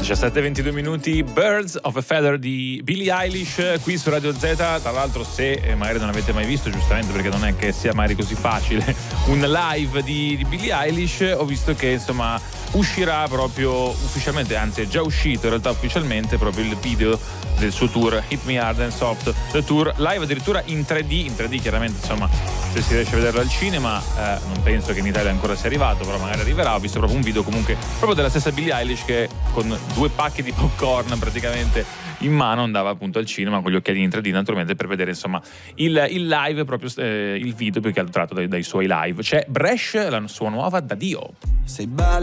17:22 minuti, Birds of a Feather di Billie Eilish qui su Radio Z. Tra l'altro, se magari non avete mai visto, giustamente perché non è che sia magari così facile, un live di Billie Eilish, ho visto che insomma uscirà proprio ufficialmente, anzi è già uscito in realtà ufficialmente proprio il video del suo tour Hit Me Hard and Soft, the tour live addirittura in 3D chiaramente, insomma, se si riesce a vederlo al cinema, non penso che in Italia ancora sia arrivato, però magari arriverà. Ho visto proprio un video comunque proprio della stessa Billie Eilish che con 2 pacchi di popcorn praticamente in mano andava appunto al cinema con gli occhiali in 3D naturalmente per vedere insomma il live, proprio il video più che altro tratto dai suoi live. C'è Bresh, la sua nuova Da Dio. Sei bella